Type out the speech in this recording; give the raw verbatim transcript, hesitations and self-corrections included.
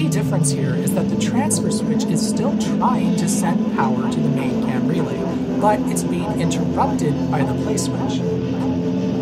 key difference here is that the transfer switch is still trying to send power to the main cam relay, but it's being interrupted by the play switch.